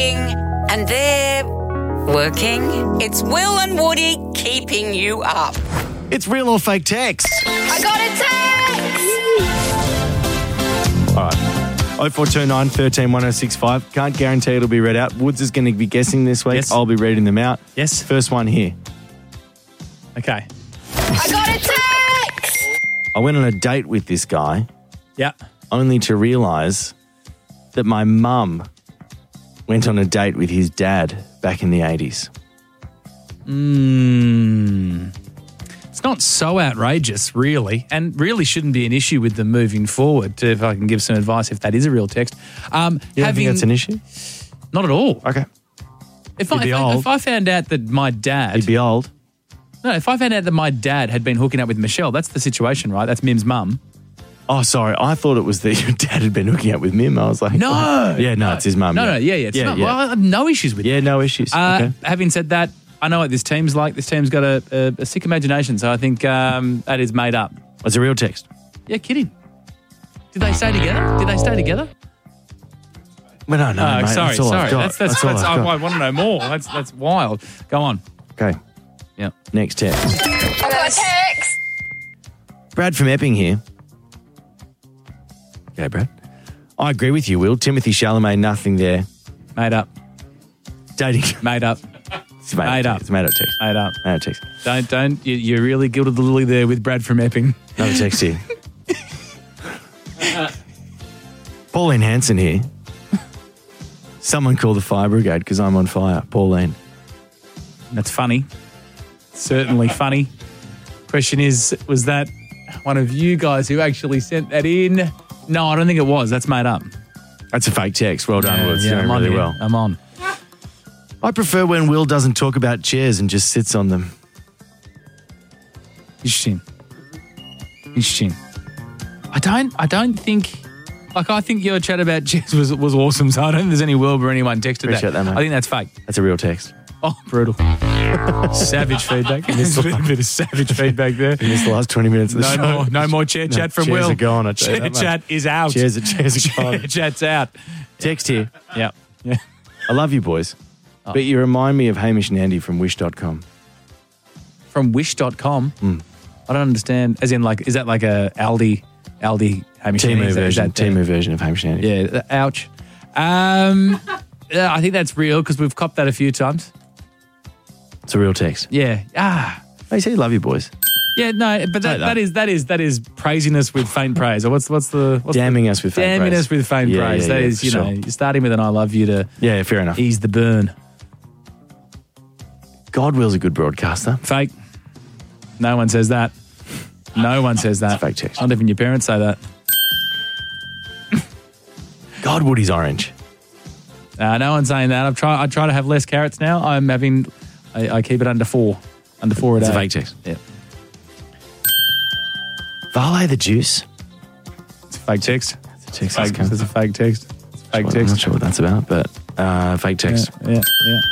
working, and they're working. It's Will and Woody keeping you up. It's real or fake text. I got a text! All right. 0429 13 1065. Can't guarantee it'll be read out. Woods is going to be guessing this week. Yes. I'll be reading them out. Yes. First one here. Okay. I got a text! I went on a date with this guy Yeah. only to realise that my mum went on a date with his dad back in the 80s. It's not so outrageous, really, and really shouldn't be an issue with them moving forward. If I can give some advice, if that is a real text. You don't think that's an issue? Not at all. Okay. If He'd be old. if I found out that my dad... He'd be old. No, if I found out that my dad had been hooking up with Michelle, that's the situation, right? That's Mim's mum. Oh, sorry. I thought it was that your dad had been hooking up with Mim. I was like... No. oh. Yeah, no, it's his mum. No, it's not. Well, I have no issues with it. Yeah, no issues. Okay. Having said that, I know what this team's like. This team's got a sick imagination, so I think that is made up. It's a real text. Yeah, kidding. Did they stay together? Did they stay together? Well, no, mate. Sorry. That's all I've got. That's all I've got. I want to know more. That's wild. Go on. Okay. Yeah. Next text. I got a text! Brad from Epping here. Okay, Brad. I agree with you, Will. Timothy Chalamet, nothing there. Made up. Dating. Made up. It's made up. It's made up text. Made up. Made up text. Don't. You're really gilded the lily there with Brad from Epping. Another text here. Pauline Hanson here. Someone call the fire brigade because I'm on fire. Pauline. That's funny. Certainly funny. Question is, was that one of you guys who actually sent that in? No, I don't think it was. That's made up. That's a fake text. Well done, Will. It's doing I'm on really here. well. I'm on. I prefer when Will doesn't talk about chairs and just sits on them. Interesting. I don't think... Like, I think your chat about chairs was awesome, so I don't think there's any world where anyone texted Appreciate that, mate. I think that's fake. That's a real text. Oh, brutal. Savage feedback. There's a bit of savage feedback there. In this last 20 minutes of the show. No more chair chat from chairs Will. are gone, I tell you Chair that much. chat is out. Chairs are gone. Chair chat's out. Text here. Yeah. I love you, boys. But you remind me of Hamish and Andy from Wish.com. From Wish.com? I don't understand. As in, like, is that like a Aldi Hamish and Andy? Timu version of Hamish and Andy. Yeah, ouch. Yeah, I think that's real because we've copped that a few times. It's a real text. Yeah. They say love you, boys. Yeah, no, but that is praising us with faint praise. Or what's Damning us with faint praise. Damning us with faint praise. That is, you know, you're starting with an I love you to fair enough. ease the burn. Godwill's a good broadcaster. Fake. No one says that. No one says that. It's a fake text. Not even your parents say that. God, Woody's orange. No one's saying that. I try to have less carrots now. I keep it under 4. Under 4 a day. It's a fake text. Yeah. Valet the juice. It's a fake text. It's a text. It's a fake text. It's a fake I'm text. not sure what that's about, but fake text. Yeah.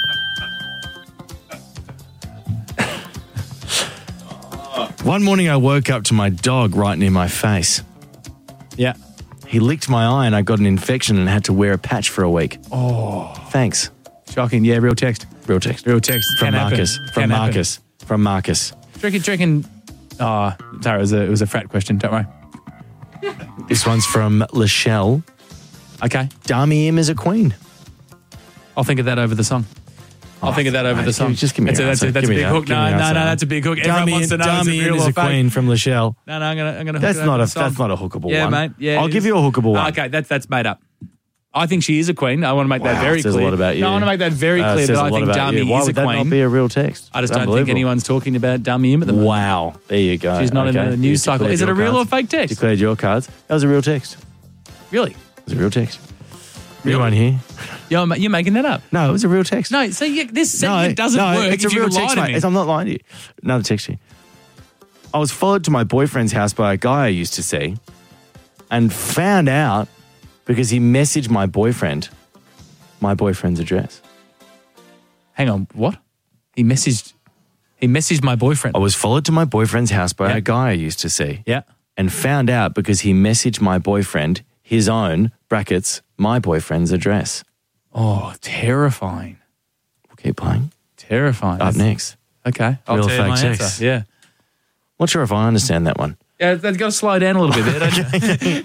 One morning I woke up to my dog right near my face. Yeah. He licked my eye and I got an infection and had to wear a patch for a week. Oh. Thanks. Shocking. Yeah, real text. Real text. Real text. From Can happen. Marcus. From Can happen. Marcus. From Marcus. Do you reckon... Oh, sorry, it was a frat question. Don't worry. This one's from Lachelle. Okay. Dami Im is a queen. I'll think of that over the song. I'll think of that over the song. Just give me that's your answer. That's a big hook. No, that's a big hook. Everyone wants to know Dami is it Im real is or a fake. queen from Lachelle. No, I'm gonna. That's not a hookable yeah, one. mate. Yeah, I'll give you a hookable one. Okay, that's made up. I think she is a queen. I want to make that very says clear. a lot about you. No, I want to make that very clear Says that a I lot think about you. Dami Why is a would that queen. not be a real text? I just don't think Unbelievable. anyone's talking about Dami Im at the moment. Wow. There you go. She's not in the news cycle. Is it a real or fake text? Declared your cards. That was a real text. Really? It was a real text. Real one here. You're making that up. No, it was a real text. No, so this segment doesn't work it's if a you real lie text, to mate. me. I'm not lying to you. Another text here. I was followed to my boyfriend's house by a guy I used to see and found out because he messaged my boyfriend's address. Hang on, what? He messaged my boyfriend. I was followed to my boyfriend's house by a guy I used to see. Yeah. And found out because he messaged my boyfriend his own, brackets, my boyfriend's address. Oh, terrifying. We'll keep playing. Terrifying. Up next. Okay. I'll Real tell you or my fake answer. text? Yeah. Not sure if I understand that one. Yeah, they've got to slow down a little bit there, don't you?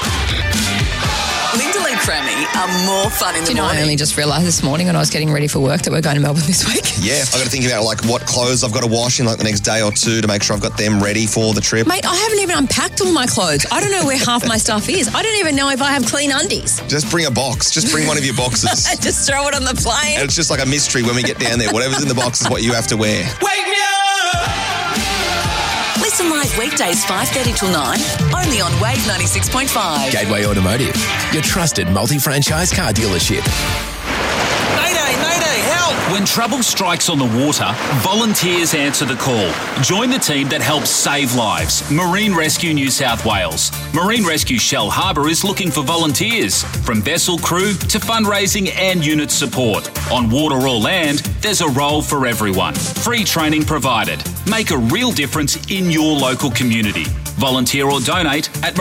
Linda and Crammy are more fun in the Do you know, I morning. only just realised this morning when I was getting ready for work that we're going to Melbourne this week. Yeah, I've got to think about like what clothes I've got to wash in like the next day or two to make sure I've got them ready for the trip. Mate, I haven't even unpacked all my clothes. I don't know where half my stuff is. I don't even know if I have clean undies. Just bring a box. Just bring one of your boxes. Just throw it on the plane. And it's just like a mystery when we get down there. Whatever's in the box is what you have to wear. Wake me up! Listen live weekdays 5:30 till 9, only on Wave 96.5. Gateway Automotive, your trusted multi-franchise car dealership. Mayday, mayday, help! When trouble strikes on the water, volunteers answer the call. Join the team that helps save lives. Marine Rescue New South Wales. Marine Rescue Shell Harbour is looking for volunteers, from vessel crew to fundraising and unit support. On water or land, there's a role for everyone. Free training provided. Make a real difference in your local community. Volunteer or donate at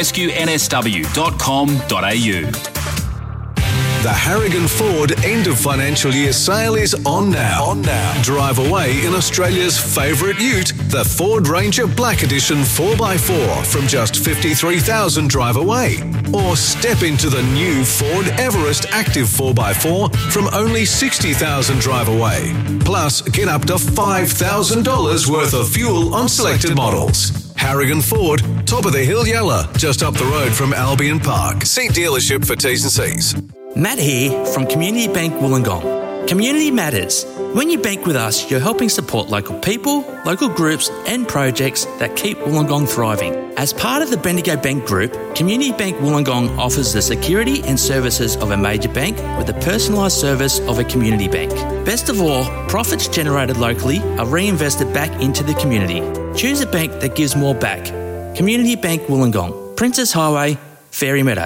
marinerescuensw.com.au. The Harrigan Ford end of financial year sale is on now. Drive away in Australia's favourite ute, the Ford Ranger Black Edition 4x4 from just $53,000 drive away. Or step into the new Ford Everest Active 4x4 from only $60,000 drive away. Plus, get up to $5,000 worth of fuel on selected models. Harrigan Ford, top of the hill Yella, just up the road from Albion Park. See dealership for T's and C's. Matt here from Community Bank Wollongong. Community matters. When you bank with us, you're helping support local people, local groups and projects that keep Wollongong thriving. As part of the Bendigo Bank Group, Community Bank Wollongong offers the security and services of a major bank with the personalised service of a community bank. Best of all, profits generated locally are reinvested back into the community. Choose a bank that gives more back. Community Bank Wollongong, Princess Highway, Fairy Meadow.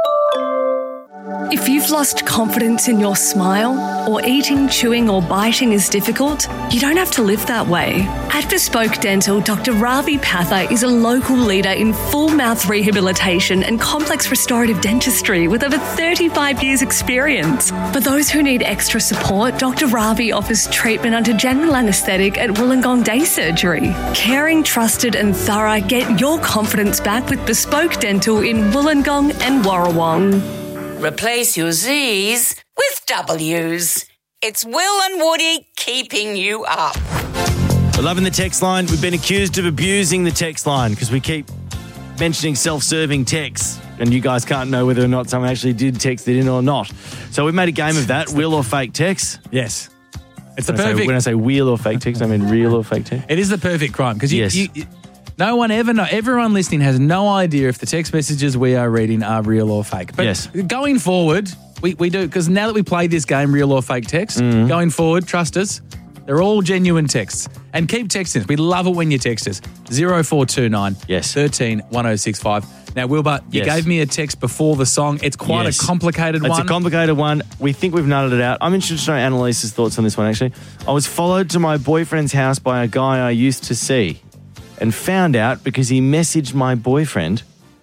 If you've lost confidence in your smile, or eating, chewing or biting is difficult, you don't have to live that way. At Bespoke Dental, Dr. Ravi Patha is a local leader in full mouth rehabilitation and complex restorative dentistry with over 35 years experience. For those who need extra support, Dr. Ravi offers treatment under general anaesthetic at Wollongong Day Surgery. Caring, trusted and thorough, get your confidence back with Bespoke Dental in Wollongong and Warrawong. Replace your Z's with W's. It's Will and Woody keeping you up. We're loving the text line. We've been accused of abusing the text line because we keep mentioning self-serving texts and you guys can't know whether or not someone actually did text it in or not. So we made a game of that, real or fake text. Yes. It's the When perfect. I say real or fake text, I mean real or fake text. It is the perfect crime because Yes. no one ever know. Everyone listening has no idea if the text messages we are reading are real or fake. But Yes. going forward, we do, because now that we played this game, real or fake text, going forward, trust us, they're all genuine texts. And keep texting us. We love it when you text us. 0429 Yes. 13 1065. Now, Wilbur, you Yes. gave me a text before the song. It's quite Yes. a complicated one. It's a complicated one. We think we've nutted it out. I'm interested to know Annalise's thoughts on this one, actually. I was followed to my boyfriend's house by a guy I used to see and found out because he messaged my boyfriend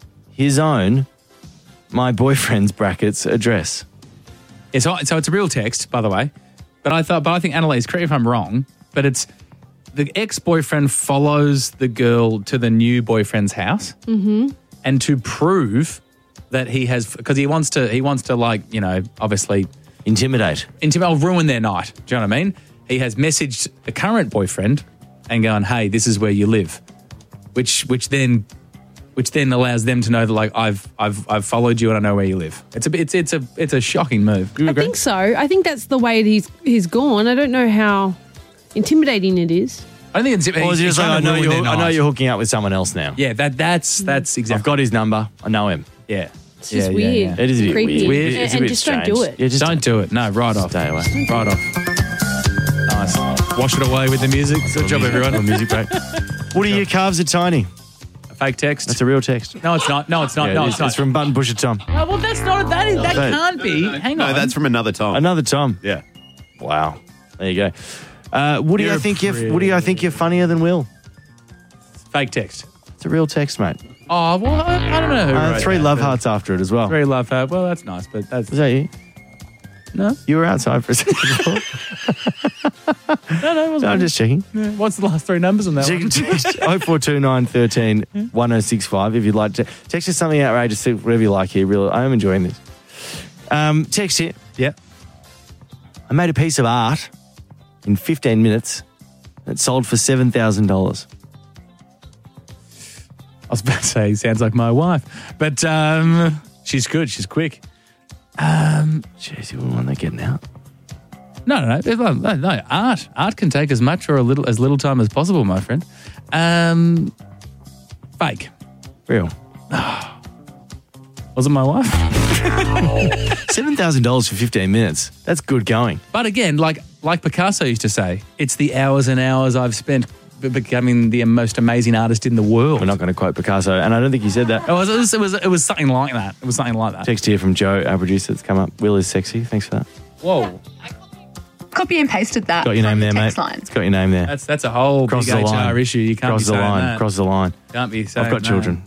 my boyfriend's brackets address. Yeah, so it's a real text, by the way. But I think Annalise, correct me if I'm wrong, but it's the ex-boyfriend follows the girl to the new boyfriend's house, and to prove that he has, because he wants to like, you know, obviously Intimidate. ruin their night. Do you know what I mean? He has messaged the current boyfriend and gone, "Hey, this is where you live," which then allows them to know that, like, I've followed you and I know where you live. It's a shocking move. Do you I agree? think so. I think that's the way that he's gone. I don't know how intimidating it is. I don't think it's. Or is he just like, I know you're hooking up with someone else now. Yeah, that's exactly. I've got his number. I know him. Yeah. It's just weird. It is a bit Creepy. weird. Weird. It's a And bit just don't strange. do it. Yeah, just Don't do it. No, right off. stay away. Right off. Nice. Wash it away with the music. Good job, everyone. A music break. Woody, your calves are tiny. A fake text. That's a real text. No, it's not. No, it's not. Yeah, no, it it's is. not. It's from Button Pusher Tom. Oh, well, that's not. That can't be. Hang on. No, that's from another Tom. Another Tom. Yeah. Wow. There you go. Woody, You're I think pretty. I think you're funnier than Will. fake text. It's a real text, mate. Oh, well, I don't know who wrote 3 that, love but- hearts after it as well. 3 love heart. Well, that's nice, but that's. Is that you? No. You were outside for a second before. No, it wasn't. I'm just checking. Yeah. What's the last three numbers on that one? 0429 13 1065 if you'd like to. Text us something outrageous, whatever you like here. Really, I am enjoying this. Text here. Yeah. I made a piece of art in 15 minutes that sold for $7,000. I was about to say, sounds like my wife. But she's good. She's quick. Jeez, you wouldn't want that getting out. No. Art can take as much or as little time as possible, my friend. Fake. Real. Was it my wife? $7,000 for 15 minutes. That's good going. But again, like Picasso used to say, it's the hours and hours I've spent becoming the most amazing artist in the world. We're not going to quote Picasso, and I don't think he said that. It was something like that. It was something like that. Text here from Joe, our producer, that's come up. Will is sexy. Thanks for that. Whoa. Copy and pasted that. Got your name there, mate. text line. It's got your name there. That's a whole Crosses big the line. HR issue. You can't Crosses be the saying line. that. Crosses the line. Can't be saying I've got that. children.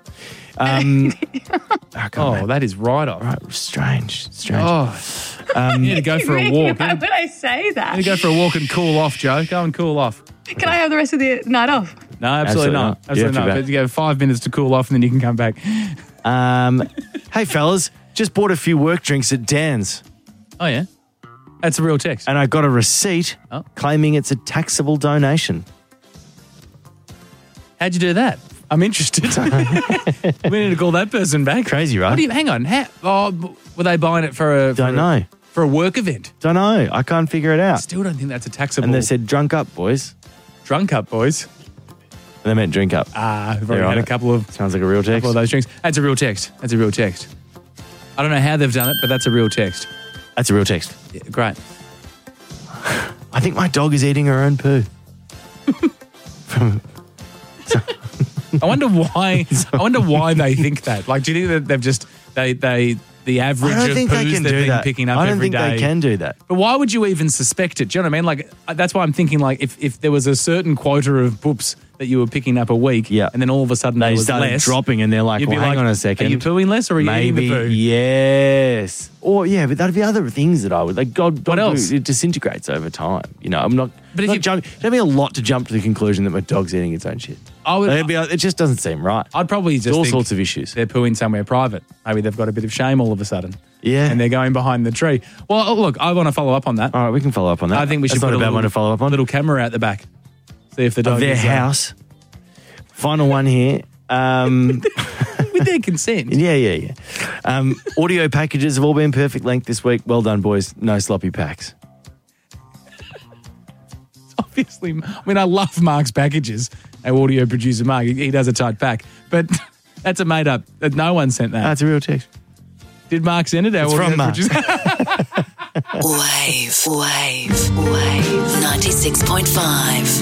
That is right off. Right, strange. Oh, you need to go for a walk. Why would I say that? You need to go for a walk and cool off, Joe. Go and cool off. Can I have the rest of the night off? No, absolutely not. You Absolutely have to not. back. But you have 5 minutes to cool off and then you can come back. Hey, fellas, just bought a few work drinks at Dan's. Oh, yeah? That's a real text. And I got a receipt claiming it's a taxable donation. How'd you do that? I'm interested. We need to call that person back. Crazy, right? Hang on. Were they buying it for Don't know. For a work event? Don't know. I can't figure it out. Still don't think that's a taxable. And they said, drunk up, boys. Drunk up, boys? And they meant drink up. I've already had a couple of... Sounds like a real text. Couple of those drinks. That's a real text. That's a real text. I don't know how they've done it, but that's a real text. That's a real text. Yeah, great. I think my dog is eating her own poo. I wonder why they think that. Like, do you think that they've just the average I don't of think they poos can they've do been that. picking up I don't every think day? they can do that. But why would you even suspect it? Do you know what I mean? Like, that's why I'm thinking, like, if there was a certain quota of poops that you were picking up a week, and then all of a sudden They there was started less, dropping and they're like, you'd be well, hang on a second. Are you pooing less or are you Maybe, eating the poo? yes. Or, yeah, but that'd be other things that I would. Like, dog What else? poo, it disintegrates over time. You know, I'm not... But if it'd be a lot to jump to the conclusion that my dog's eating its own shit. It just doesn't seem right. I'd probably just There's all think sorts of issues. They're pooing somewhere private. Maybe they've got a bit of shame all of a sudden. Yeah. And they're going behind the tree. Well, look, I want to follow up on that. All right, we can follow up on that. I think we should That's put not a bad one to follow up on. little camera out the back. See if the dog Of their is, house. Final one here. with their consent. Yeah. Audio packages have all been perfect length this week. Well done, boys. No sloppy packs. Obviously, I mean, I love Mark's packages. Our audio producer, Mark, he does a tight pack. But that's a made up. No one sent that. That's a real text. Did Mark send it? It's from Mark. Wave 96.5.